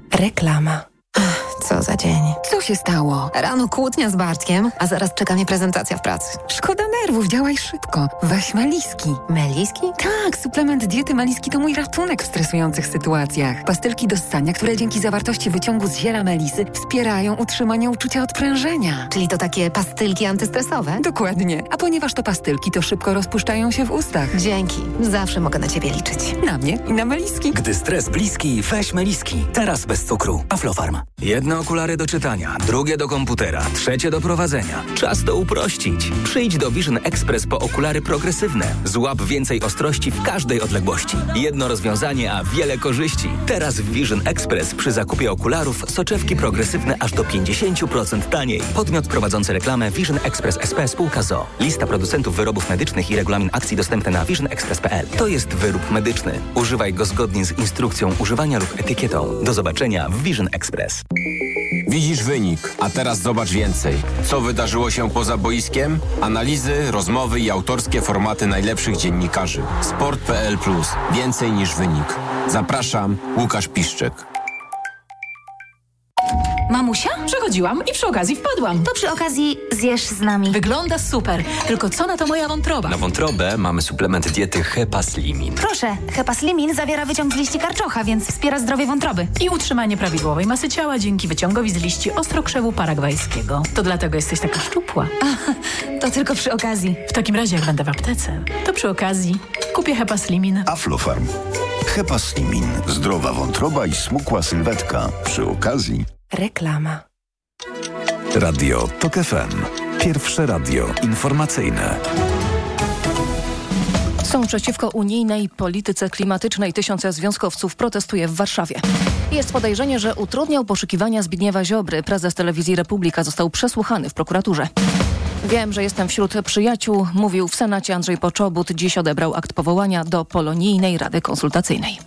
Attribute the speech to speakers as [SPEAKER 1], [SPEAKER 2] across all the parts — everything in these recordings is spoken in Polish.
[SPEAKER 1] Reklama. Co za dzień.
[SPEAKER 2] Co się stało?
[SPEAKER 1] Rano kłótnia z Bartkiem, a zaraz czeka mnie prezentacja w pracy.
[SPEAKER 2] Szkoda nerwów, działaj szybko. Weź Meliski.
[SPEAKER 1] Meliski?
[SPEAKER 2] Tak, suplement diety Meliski to mój ratunek w stresujących sytuacjach. Pastylki do ssania, które dzięki zawartości wyciągu z ziela melisy wspierają utrzymanie uczucia odprężenia.
[SPEAKER 1] Czyli to takie pastylki antystresowe?
[SPEAKER 2] Dokładnie. A ponieważ to pastylki, to szybko rozpuszczają się w ustach.
[SPEAKER 1] Dzięki. Zawsze mogę na ciebie liczyć.
[SPEAKER 2] Na mnie i na Meliski.
[SPEAKER 3] Gdy stres bliski, weź Meliski. Teraz bez cukru. Aflofarm. Jedne okulary do czytania, drugie do komputera, trzecie do prowadzenia. Czas to uprościć. Przyjdź do Vision Express po okulary progresywne. Złap więcej ostrości w każdej odległości. Jedno rozwiązanie, a wiele korzyści. Teraz w Vision Express przy zakupie okularów soczewki progresywne aż do 50% taniej. Podmiot prowadzący reklamę Vision Express SP spółka ZOO. Lista producentów wyrobów medycznych i regulamin akcji dostępny na visionexpress.pl. To jest wyrób medyczny. Używaj go zgodnie z instrukcją używania lub etykietą. Do zobaczenia w Vision Express.
[SPEAKER 4] Widzisz wynik, a teraz zobacz więcej. Co wydarzyło się poza boiskiem? Analizy, rozmowy i autorskie formaty najlepszych dziennikarzy. Sport.pl+. Więcej niż wynik. Zapraszam, Łukasz Piszczek.
[SPEAKER 5] Mamusia? Przechodziłam i przy okazji wpadłam.
[SPEAKER 6] To przy okazji zjesz z nami.
[SPEAKER 5] Wygląda super, tylko co na to moja wątroba?
[SPEAKER 7] Na wątrobę mamy suplement diety Hepaslimin.
[SPEAKER 6] Proszę, Hepaslimin zawiera wyciąg z liści karczocha, więc wspiera zdrowie wątroby.
[SPEAKER 5] I utrzymanie prawidłowej masy ciała dzięki wyciągowi z liści ostrokrzewu paragwajskiego. To dlatego jesteś taka szczupła.
[SPEAKER 6] To tylko przy okazji.
[SPEAKER 5] W takim razie jak będę w aptece, to przy okazji kupię Hepaslimin.
[SPEAKER 8] Aflofarm. Hepaslimin. Zdrowa wątroba i smukła sylwetka. Przy okazji.
[SPEAKER 1] Reklama.
[SPEAKER 9] Radio TOK FM. Pierwsze radio informacyjne.
[SPEAKER 10] Są przeciwko unijnej polityce klimatycznej. Tysiące związkowców protestuje w Warszawie. Jest podejrzenie, że utrudniał poszukiwania Zbigniewa Ziobry. Prezes Telewizji Republika został przesłuchany w prokuraturze. Wiem, że jestem wśród przyjaciół, mówił w Senacie Andrzej Poczobut. Dziś odebrał akt powołania do Polonijnej Rady Konsultacyjnej.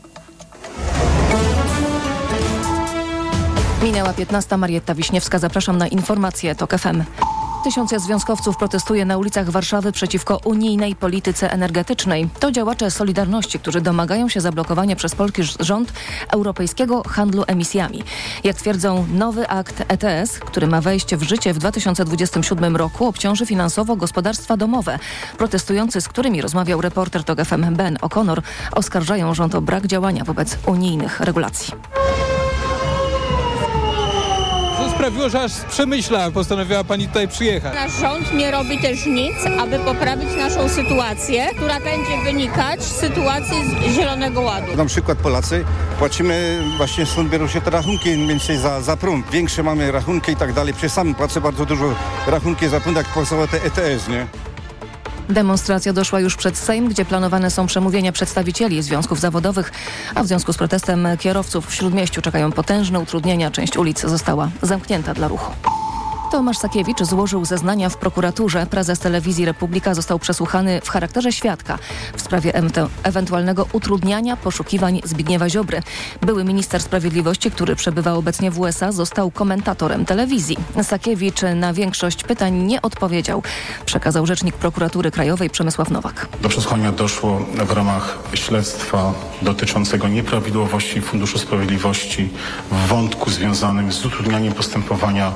[SPEAKER 10] Minęła 15. Marietta Wiśniewska. Zapraszam na informacje TOK FM. Tysiące związkowców protestuje na ulicach Warszawy przeciwko unijnej polityce energetycznej. To działacze Solidarności, którzy domagają się zablokowania przez polski rząd europejskiego handlu emisjami. Jak twierdzą, nowy akt ETS, który ma wejść w życie w 2027 roku, obciąży finansowo gospodarstwa domowe. Protestujący, z którymi rozmawiał reporter TOK FM Ben O'Connor, oskarżają rząd o brak działania wobec unijnych regulacji.
[SPEAKER 11] Sprawiło, że aż z Przemyśla postanowiła pani tutaj przyjechać.
[SPEAKER 12] Nasz rząd nie robi też nic, aby poprawić naszą sytuację, która będzie wynikać z sytuacji z Zielonego Ładu.
[SPEAKER 13] Na przykład Polacy płacimy, właśnie stąd biorą się te rachunki mniej więcej za prąd. Większe mamy rachunki i tak dalej. Przecież sam płacę bardzo dużo rachunki za prąd, jak powstało te ETS, nie?
[SPEAKER 10] Demonstracja doszła już przed Sejm, gdzie planowane są przemówienia przedstawicieli związków zawodowych, a w związku z protestem kierowców w Śródmieściu czekają potężne utrudnienia. Część ulic została zamknięta dla ruchu. Tomasz Sakiewicz złożył zeznania w prokuraturze. Prezes Telewizji Republika został przesłuchany w charakterze świadka w sprawie ewentualnego utrudniania poszukiwań Zbigniewa Ziobry. Były minister sprawiedliwości, który przebywa obecnie w USA, został komentatorem telewizji. Sakiewicz na większość pytań nie odpowiedział, przekazał rzecznik prokuratury krajowej Przemysław Nowak.
[SPEAKER 14] Do przesłuchania doszło w ramach śledztwa dotyczącego nieprawidłowości Funduszu Sprawiedliwości w wątku związanym z utrudnianiem postępowania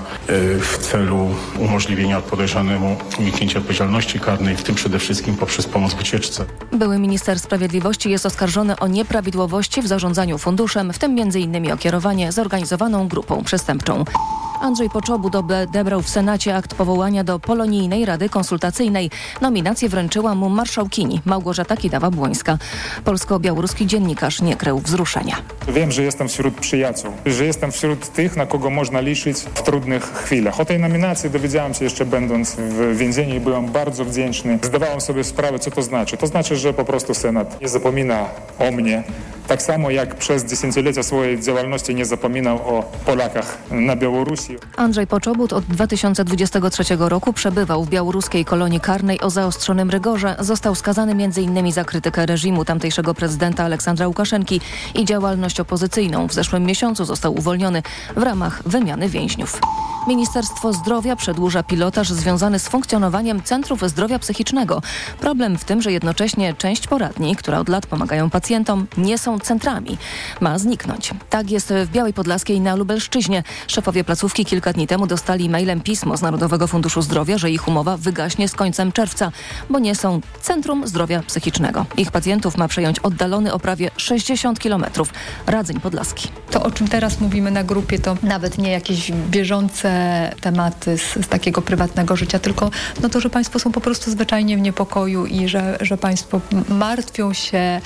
[SPEAKER 14] w celu umożliwienia podejrzanemu uniknięcia odpowiedzialności karnej, w tym przede wszystkim poprzez pomoc w ucieczce.
[SPEAKER 10] Były minister sprawiedliwości jest oskarżony o nieprawidłowości w zarządzaniu funduszem, w tym m.in. o kierowanie zorganizowaną grupą przestępczą. Andrzej Poczobut odebrał w Senacie akt powołania do Polonijnej Rady Konsultacyjnej. Nominację wręczyła mu marszałkini Małgorzata Kidawa-Błońska. Polsko-białoruski dziennikarz nie krył wzruszenia.
[SPEAKER 15] Wiem, że jestem wśród przyjaciół, że jestem wśród tych, na kogo można liczyć w trudnych chwilach. O tej nominacji dowiedziałem się jeszcze będąc w więzieniu i byłem bardzo wdzięczny. Zdawałem sobie sprawę, co to znaczy. To znaczy, że po prostu Senat nie zapomina o mnie. Tak samo jak przez dziesięciolecia swojej działalności nie zapominał o Polakach na Białorusi.
[SPEAKER 10] Andrzej Poczobut od 2023 roku przebywał w białoruskiej kolonii karnej o zaostrzonym rygorze. Został skazany m.in. za krytykę reżimu tamtejszego prezydenta Aleksandra Łukaszenki i działalność opozycyjną. W zeszłym miesiącu został uwolniony w ramach wymiany więźniów. Ministerstwo Zdrowia przedłuża pilotaż związany z funkcjonowaniem centrów zdrowia psychicznego. Problem w tym, że jednocześnie część poradni, które od lat pomagają pacjentom, nie są centrami. Ma zniknąć. Tak jest w Białej Podlaskiej na Lubelszczyźnie. Szefowie placówki kilka dni temu dostali mailem pismo z Narodowego Funduszu Zdrowia, że ich umowa wygaśnie z końcem czerwca, bo nie są Centrum Zdrowia Psychicznego. Ich pacjentów ma przejąć oddalony o prawie 60 km Radzyń Podlaski.
[SPEAKER 16] To, o czym teraz mówimy na grupie, to nawet nie jakieś bieżące tematy z takiego prywatnego życia, tylko to, że państwo są po prostu zwyczajnie w niepokoju i że państwo martwią się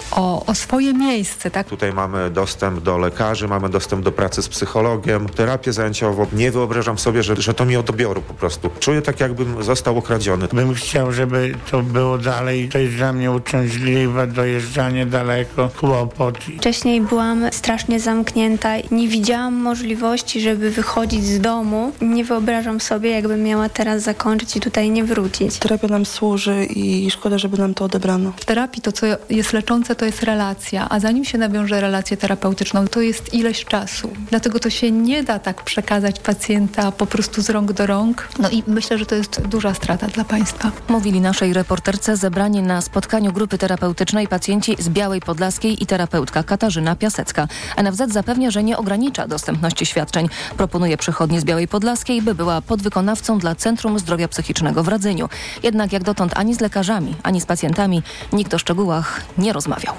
[SPEAKER 16] o swoje miejsce. Tak?
[SPEAKER 17] Tutaj mamy dostęp do lekarzy, mamy dostęp do pracy z psychologiem, terapię zajęciową. Nie wyobrażam sobie, że to mi odbiorą po prostu. Czuję tak, jakbym został okradziony.
[SPEAKER 18] Bym chciał, żeby to było dalej. To jest dla mnie uciążliwe, dojeżdżanie daleko, kłopot.
[SPEAKER 19] Wcześniej byłam strasznie zamknięta. Nie widziałam możliwości, żeby wychodzić z domu. Nie wyobrażam sobie, jakbym miała teraz zakończyć i tutaj nie wrócić.
[SPEAKER 20] Terapia nam służy i szkoda, żeby nam to odebrano.
[SPEAKER 16] W terapii to, co jest leczące, to jest relacja, a zanim się nawiąże relację terapeutyczną, to jest ileś czasu. Dlatego to się nie da tak przekazać pacjenta po prostu z rąk do rąk. I myślę, że to jest duża strata dla państwa.
[SPEAKER 10] Mówili naszej reporterce zebrani na spotkaniu grupy terapeutycznej pacjenci z Białej Podlaskiej i terapeutka Katarzyna Piasecka. NFZ zapewnia, że nie ogranicza dostępności świadczeń. Proponuje przychodni z Białej Podlaskiej, by była podwykonawcą dla Centrum Zdrowia Psychicznego w Radzyniu. Jednak jak dotąd ani z lekarzami, ani z pacjentami nikt o szczegółach nie rozmawiał.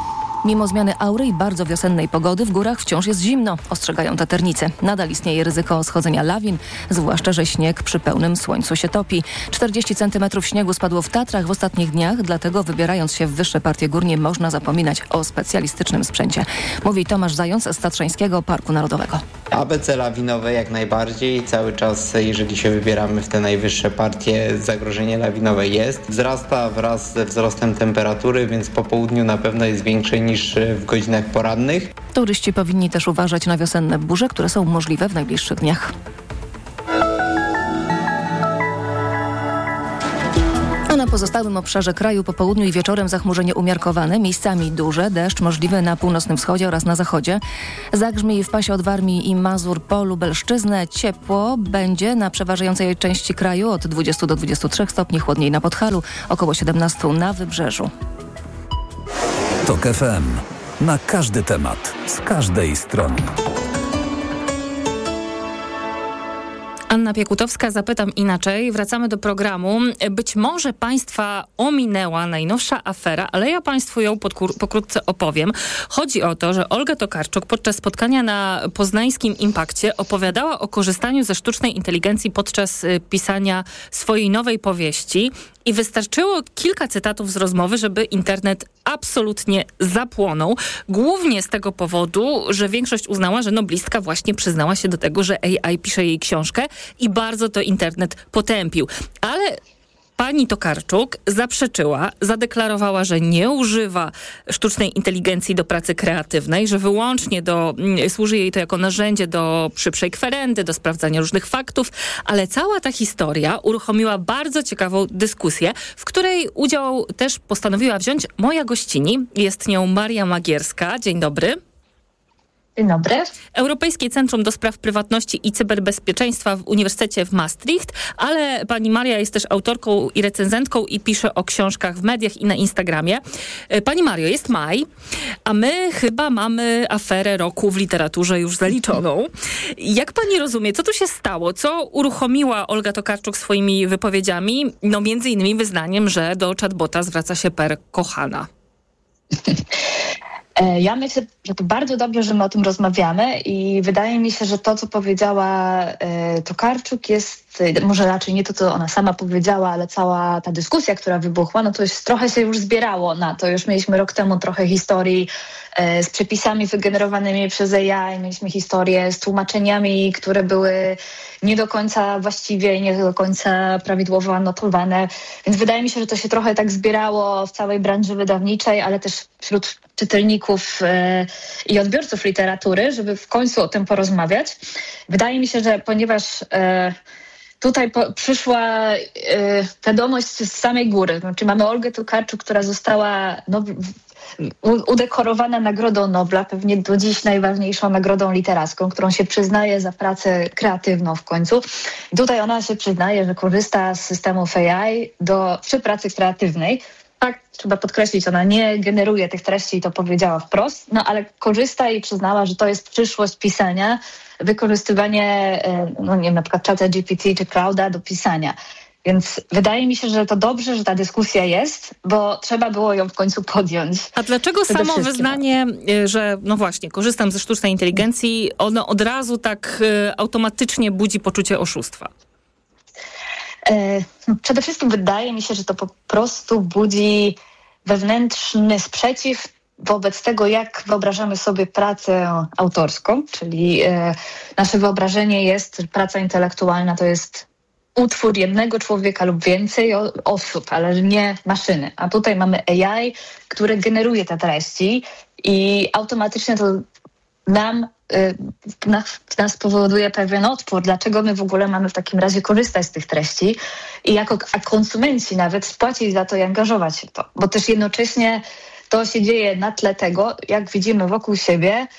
[SPEAKER 10] Mimo zmiany aury i bardzo wiosennej pogody w górach wciąż jest zimno, ostrzegają taternicy. Nadal istnieje ryzyko schodzenia lawin, zwłaszcza, że śnieg przy pełnym słońcu się topi. 40 cm śniegu spadło w Tatrach w ostatnich dniach, dlatego wybierając się w wyższe partie gór nie można zapominać o specjalistycznym sprzęcie. Mówi Tomasz Zając z Tatrzańskiego Parku Narodowego.
[SPEAKER 21] ABC lawinowe jak najbardziej. Cały czas, jeżeli się wybieramy w te najwyższe partie, zagrożenie lawinowe jest. Wzrasta wraz ze wzrostem temperatury, więc po południu na pewno jest większe niż w godzinach porannych.
[SPEAKER 10] Turyści powinni też uważać na wiosenne burze, które są możliwe w najbliższych dniach. A na pozostałym obszarze kraju po południu i wieczorem zachmurzenie umiarkowane, miejscami duże, deszcz możliwy na północnym wschodzie oraz na zachodzie. Zagrzmi w pasie od Warmii i Mazur po Lubelszczyznę. Ciepło będzie na przeważającej części kraju od 20 do 23 stopni, chłodniej na Podhalu, około 17 na Wybrzeżu.
[SPEAKER 9] TOK FM. Na każdy temat, z każdej strony.
[SPEAKER 22] Anna Piekutowska, zapytam inaczej. Wracamy do programu. Być może państwa ominęła najnowsza afera, ale ja państwu ją pokrótce opowiem. Chodzi o to, że Olga Tokarczuk podczas spotkania na poznańskim Impakcie opowiadała o korzystaniu ze sztucznej inteligencji podczas pisania swojej nowej powieści. I wystarczyło kilka cytatów z rozmowy, żeby internet absolutnie zapłonął. Głównie z tego powodu, że większość uznała, że noblistka właśnie przyznała się do tego, że AI pisze jej książkę i bardzo to internet potępił. Ale pani Tokarczuk zaprzeczyła, zadeklarowała, że nie używa sztucznej inteligencji do pracy kreatywnej, że wyłącznie służy jej to jako narzędzie do szybszej kwerendy, do sprawdzania różnych faktów, ale cała ta historia uruchomiła bardzo ciekawą dyskusję, w której udział też postanowiła wziąć moja gościni. Jest nią Maria Magierska. Dzień dobry.
[SPEAKER 23] Dzień dobry.
[SPEAKER 22] Europejskie Centrum do Spraw Prywatności i Cyberbezpieczeństwa w Uniwersytecie w Maastricht, ale pani Maria jest też autorką i recenzentką i pisze o książkach w mediach i na Instagramie. Pani Mario, jest maj, a my chyba mamy aferę roku w literaturze już zaliczoną. Jak pani rozumie, co tu się stało? Co uruchomiła Olga Tokarczuk swoimi wypowiedziami? No między innymi wyznaniem, że do chatbota zwraca się per kochana.
[SPEAKER 23] Ja myślę, że to bardzo dobrze, że my o tym rozmawiamy i wydaje mi się, że to, co powiedziała Tokarczuk jest, może raczej nie to, co ona sama powiedziała, ale cała ta dyskusja, która wybuchła, no to jest, trochę się już zbierało na to. Już mieliśmy rok temu trochę historii z przepisami wygenerowanymi przez AI, mieliśmy historię z tłumaczeniami, które były nie do końca właściwie i nie do końca prawidłowo anotowane. Więc wydaje mi się, że to się trochę tak zbierało w całej branży wydawniczej, ale też wśród czytelników i odbiorców literatury, żeby w końcu o tym porozmawiać. Wydaje mi się, że ponieważ tutaj przyszła wiadomość z samej góry. Znaczy mamy Olgę Tokarczuk, która została udekorowana Nagrodą Nobla, pewnie do dziś najważniejszą nagrodą literacką, którą się przyznaje za pracę kreatywną w końcu. I tutaj ona się przyznaje, że korzysta z systemów AI przy pracy kreatywnej. Tak, trzeba podkreślić, ona nie generuje tych treści i to powiedziała wprost, no ale korzysta i przyznała, że to jest przyszłość pisania, wykorzystywanie, no nie wiem, na przykład ChatGPT czy Clouda do pisania. Więc wydaje mi się, że to dobrze, że ta dyskusja jest, bo trzeba było ją w końcu podjąć.
[SPEAKER 22] A dlaczego samo wyznanie, że no właśnie, korzystam ze sztucznej inteligencji, ono od razu tak automatycznie budzi poczucie oszustwa?
[SPEAKER 23] Przede wszystkim wydaje mi się, że to po prostu budzi wewnętrzny sprzeciw wobec tego, jak wyobrażamy sobie pracę autorską, czyli nasze wyobrażenie jest, że praca intelektualna to jest utwór jednego człowieka lub więcej osób, ale nie maszyny. A tutaj mamy AI, które generuje te treści i automatycznie to nas powoduje pewien odpór. Dlaczego my w ogóle mamy w takim razie korzystać z tych treści i jako konsumenci nawet spłacić za to i angażować się w to. Bo też jednocześnie to się dzieje na tle tego, jak widzimy wokół siebie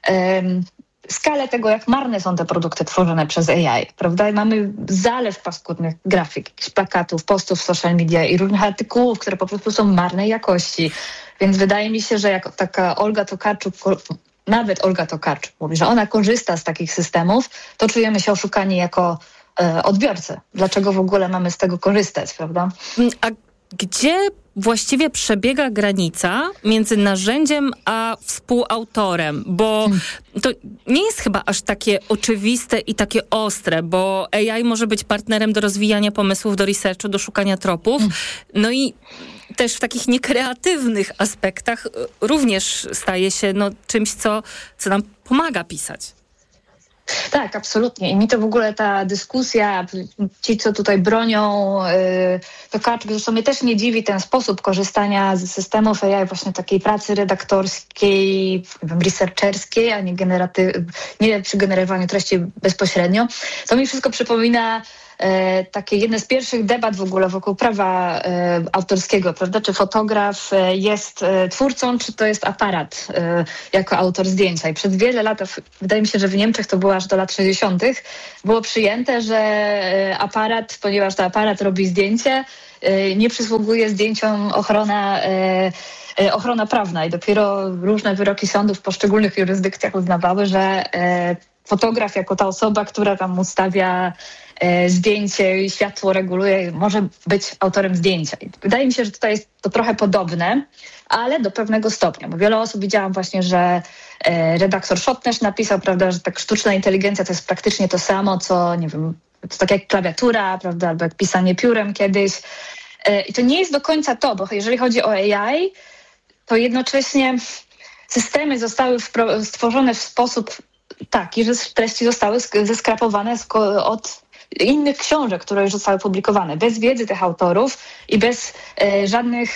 [SPEAKER 23] skalę tego, jak marne są te produkty tworzone przez AI, prawda? I mamy zalew paskudnych grafik, jakichś plakatów, postów w social media i różnych artykułów, które po prostu są marnej jakości. Więc wydaje mi się, że jak taka Olga Tokarczuk, nawet Olga Tokarczuk mówi, że ona korzysta z takich systemów, to czujemy się oszukani jako odbiorcy. Dlaczego w ogóle mamy z tego korzystać, prawda?
[SPEAKER 22] A gdzie właściwie przebiega granica między narzędziem a współautorem? Bo to nie jest chyba aż takie oczywiste i takie ostre, bo AI może być partnerem do rozwijania pomysłów, do researchu, do szukania tropów. No i też w takich niekreatywnych aspektach również staje się czymś, co nam pomaga pisać.
[SPEAKER 23] Tak, absolutnie. I mi to w ogóle ta dyskusja, ci, co tutaj bronią Tokarczuk, zresztą mnie też nie dziwi ten sposób korzystania z systemów AI, właśnie takiej pracy redaktorskiej, researcherskiej, a nie przy generowaniu treści bezpośrednio. To mi wszystko przypomina takie jedne z pierwszych debat w ogóle wokół prawa autorskiego, prawda? Czy fotograf jest twórcą, czy to jest aparat jako autor zdjęcia. I przez wiele lat, wydaje mi się, że w Niemczech to było aż do lat 60., było przyjęte, że aparat, ponieważ to aparat robi zdjęcie, nie przysługuje zdjęciom ochrona prawna i dopiero różne wyroki sądów w poszczególnych jurysdykcjach uznawały, że fotograf jako ta osoba, która tam ustawia zdjęcie i światło reguluje, może być autorem zdjęcia. I wydaje mi się, że tutaj jest to trochę podobne, ale do pewnego stopnia, bo wiele osób widziałam właśnie, że redaktor Schottner napisał, prawda, że tak sztuczna inteligencja to jest praktycznie to samo, co, nie wiem, to tak jak klawiatura, prawda, albo jak pisanie piórem kiedyś. I to nie jest do końca to, bo jeżeli chodzi o AI, to jednocześnie systemy zostały stworzone w sposób taki, że treści zostały zeskrapowane od innych książek, które już zostały publikowane, bez wiedzy tych autorów i bez żadnych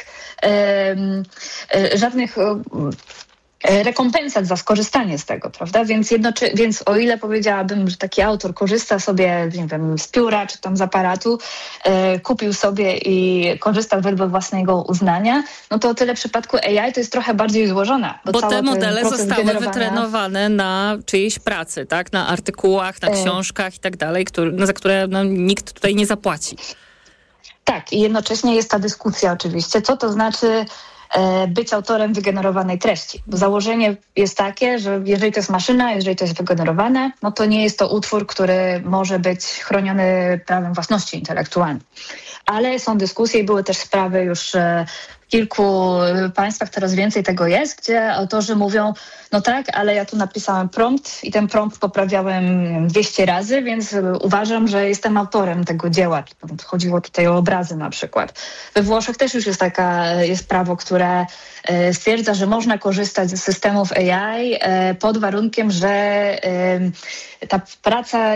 [SPEAKER 23] rekompensat za skorzystanie z tego, prawda? Więc o ile powiedziałabym, że taki autor korzysta sobie, nie wiem, z pióra czy tam z aparatu, kupił sobie i korzysta wedle własnego uznania, no to o tyle w przypadku AI to jest trochę bardziej złożona.
[SPEAKER 22] Bo te modele zostały wytrenowane na czyjejś pracy, tak? Na artykułach, na książkach i tak dalej, za które nikt tutaj nie zapłaci.
[SPEAKER 23] Tak, i jednocześnie jest ta dyskusja oczywiście, co to znaczy być autorem wygenerowanej treści. Bo założenie jest takie, że jeżeli to jest maszyna, jeżeli to jest wygenerowane, no to nie jest to utwór, który może być chroniony prawem własności intelektualnej. Ale są dyskusje i były też sprawy już w kilku państwach, coraz więcej tego jest, gdzie autorzy mówią, no tak, ale ja tu napisałem prompt i ten prompt poprawiałem 200 razy, więc uważam, że jestem autorem tego dzieła. Chodziło tutaj o obrazy na przykład. We Włoszech też już jest prawo, które stwierdza, że można korzystać ze systemów AI pod warunkiem, że ta praca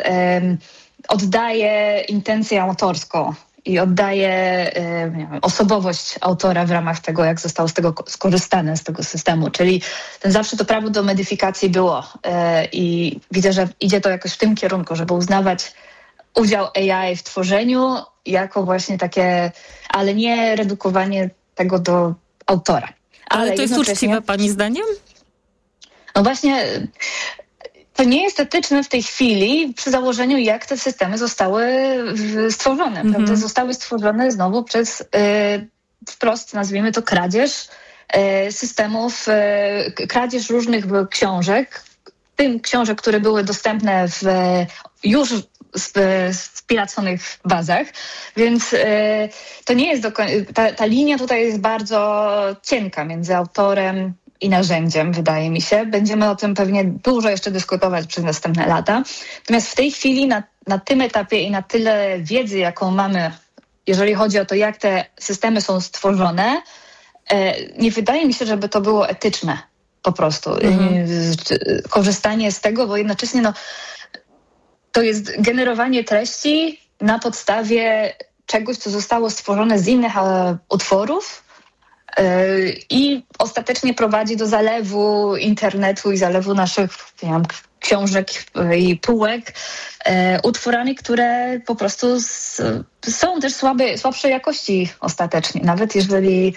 [SPEAKER 23] oddaje intencję autorską i oddaje osobowość autora w ramach tego, jak zostało z tego skorzystane, z tego systemu. Czyli zawsze to prawo do modyfikacji było i widzę, że idzie to jakoś w tym kierunku, żeby uznawać udział AI w tworzeniu jako właśnie takie, ale nie redukowanie tego do autora.
[SPEAKER 22] Ale to jest uczciwe pani zdaniem?
[SPEAKER 23] No właśnie, to nie jest etyczne w tej chwili przy założeniu, jak te systemy zostały stworzone. Prawda? Zostały stworzone znowu przez wprost, nazwijmy to, kradzież systemów, kradzież różnych książek, tym książek, które były dostępne w już spiraconych bazach, więc to nie jest ta linia tutaj jest bardzo cienka między autorem i narzędziem, wydaje mi się. Będziemy o tym pewnie dużo jeszcze dyskutować przez następne lata. Natomiast w tej chwili na tym etapie i na tyle wiedzy, jaką mamy, jeżeli chodzi o to, jak te systemy są stworzone, nie wydaje mi się, żeby to było etyczne po prostu. Korzystanie z tego, bo jednocześnie to jest generowanie treści na podstawie czegoś, co zostało stworzone z innych utworów i ostatecznie prowadzi do zalewu internetu i zalewu naszych książek i półek utworami, które po prostu są też słabszej jakości ostatecznie. Nawet jeżeli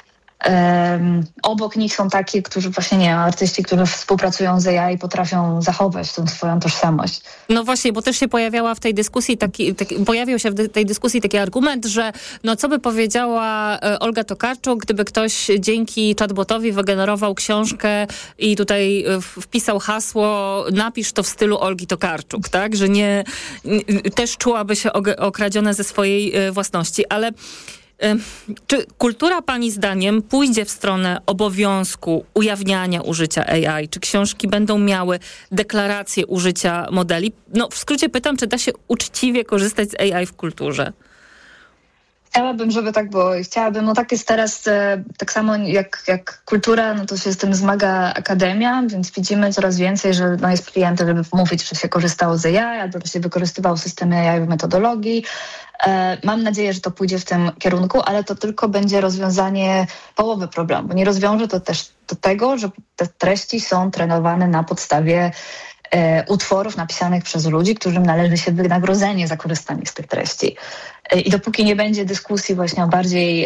[SPEAKER 23] obok nich są takie, którzy właśnie artyści, którzy współpracują z AI, potrafią zachować tą swoją tożsamość.
[SPEAKER 22] No właśnie, bo też się pojawiał się w tej dyskusji taki argument, że co by powiedziała Olga Tokarczuk, gdyby ktoś dzięki chatbotowi wygenerował książkę i tutaj wpisał hasło napisz to w stylu Olgi Tokarczuk, tak? Że też czułaby się okradziona ze swojej własności, ale czy kultura pani zdaniem pójdzie w stronę obowiązku ujawniania użycia AI? Czy książki będą miały deklarację użycia modeli? W skrócie pytam, czy da się uczciwie korzystać z AI w kulturze?
[SPEAKER 23] Chciałabym, żeby tak było. Chciałabym, tak jest teraz, tak samo jak kultura, to się z tym zmaga akademia, więc widzimy coraz więcej, że jest klientem, żeby mówić, że się korzystało z AI, albo że się wykorzystywało systemy AI w metodologii. Mam nadzieję, że to pójdzie w tym kierunku, ale to tylko będzie rozwiązanie połowy problemu, bo nie rozwiąże to też do tego, że te treści są trenowane na podstawie utworów napisanych przez ludzi, którym należy się wynagrodzenie za korzystanie z tych treści. I dopóki nie będzie dyskusji właśnie o bardziej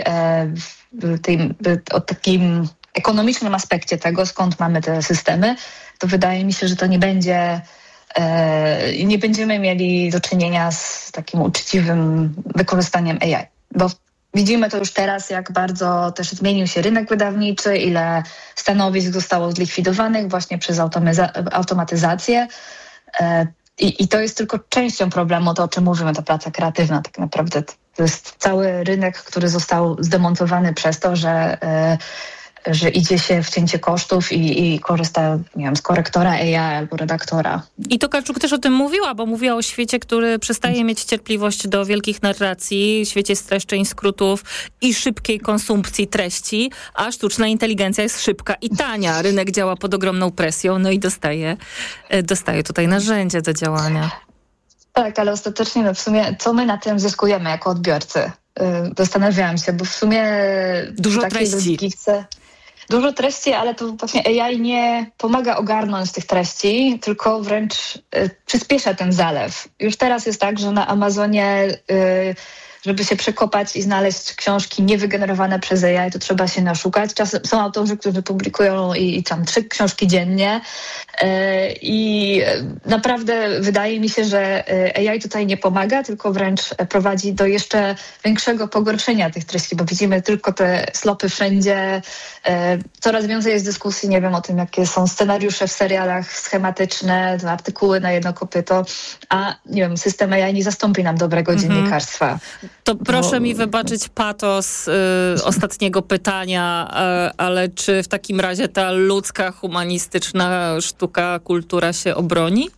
[SPEAKER 23] o takim ekonomicznym aspekcie tego, skąd mamy te systemy, to wydaje mi się, że to nie będziemy mieli do czynienia z takim uczciwym wykorzystaniem AI. Bo widzimy to już teraz, jak bardzo też zmienił się rynek wydawniczy, ile stanowisk zostało zlikwidowanych właśnie przez automatyzację. I to jest tylko częścią problemu, to o czym mówimy, ta praca kreatywna. Tak naprawdę to jest cały rynek, który został zdemontowany przez to, że idzie się w cięcie kosztów i korzysta, z korektora AI albo redaktora.
[SPEAKER 22] I Tokarczuk też o tym mówiła, bo mówiła o świecie, który przestaje mieć cierpliwość do wielkich narracji, świecie streszczeń, skrótów i szybkiej konsumpcji treści, a sztuczna inteligencja jest szybka i tania. Rynek działa pod ogromną presją, i dostaje tutaj narzędzie do działania.
[SPEAKER 23] Tak, ale ostatecznie w sumie co my na tym zyskujemy jako odbiorcy? Zastanawiałam się, bo w sumie
[SPEAKER 22] dużo treści.
[SPEAKER 23] Dużo treści, ale to właśnie AI nie pomaga ogarnąć tych treści, tylko wręcz przyspiesza ten zalew. Już teraz jest tak, że na Amazonie, żeby się przekopać i znaleźć książki niewygenerowane przez AI, to trzeba się naszukać. Czasem są autorzy, którzy publikują i tam 3 książki dziennie i naprawdę wydaje mi się, że AI tutaj nie pomaga, tylko wręcz prowadzi do jeszcze większego pogorszenia tych treści, bo widzimy tylko te slopy wszędzie. Coraz więcej jest dyskusji, nie wiem, o tym, jakie są scenariusze w serialach schematyczne, artykuły na jedno kopyto, a system AI nie zastąpi nam dobrego dziennikarstwa.
[SPEAKER 22] To proszę mi wybaczyć patos ostatniego pytania, ale czy w takim razie ta ludzka, humanistyczna sztuka, kultura się obroni?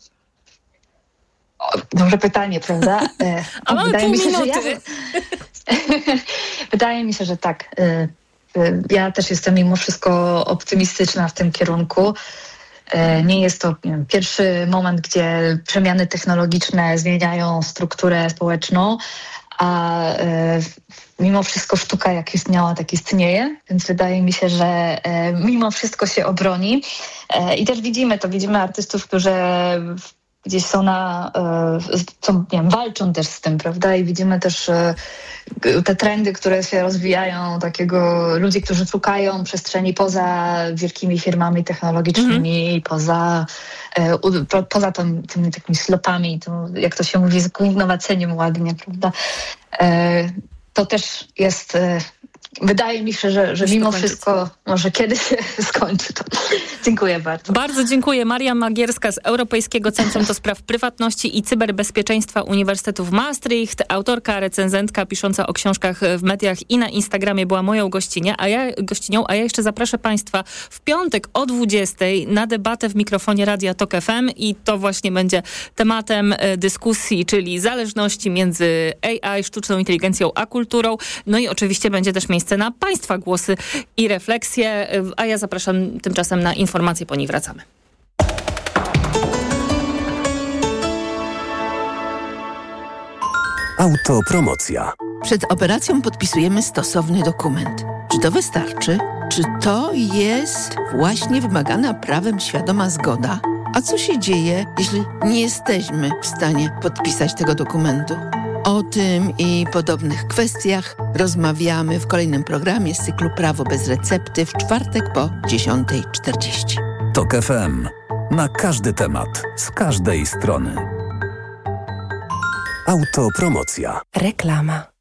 [SPEAKER 23] Duże pytanie, prawda?
[SPEAKER 22] A mamy pół minuty.
[SPEAKER 23] Wydaje mi się, że tak. Ja też jestem mimo wszystko optymistyczna w tym kierunku. Nie jest to pierwszy moment, gdzie przemiany technologiczne zmieniają strukturę społeczną, a mimo wszystko sztuka jak istniała, tak istnieje, więc wydaje mi się, że mimo wszystko się obroni. I też widzimy artystów, którzy gdzieś są walczą też z tym, prawda? I widzimy też te trendy, które się rozwijają, ludzi, którzy szukają przestrzeni poza wielkimi firmami technologicznymi, poza tymi takimi slotami, jak to się mówi, z gównowaceniem ładnie, prawda? To też jest... Wydaje mi się, że mimo wszystko może kiedyś się skończy to. Dziękuję bardzo.
[SPEAKER 22] Bardzo dziękuję. Maria Magierska z Europejskiego Centrum do Spraw Prywatności i Cyberbezpieczeństwa Uniwersytetu w Maastricht. Autorka, recenzentka pisząca o książkach w mediach i na Instagramie była moją gościnią, a ja jeszcze zaproszę Państwa w piątek o 20:00 na debatę w mikrofonie Radia Tok FM i to właśnie będzie tematem dyskusji, czyli zależności między AI, sztuczną inteligencją, a kulturą. No i oczywiście będzie też miejsce na Państwa głosy i refleksje, a ja zapraszam tymczasem na informacje, po nich wracamy.
[SPEAKER 2] Autopromocja. Przed operacją podpisujemy stosowny dokument. Czy to wystarczy? Czy to jest właśnie wymagana prawem świadoma zgoda? A co się dzieje, jeśli nie jesteśmy w stanie podpisać tego dokumentu? O tym i podobnych kwestiach rozmawiamy w kolejnym programie z cyklu Prawo bez recepty w czwartek po 10:40.
[SPEAKER 9] Tok FM. Na każdy temat, z każdej strony.
[SPEAKER 2] Autopromocja. Reklama.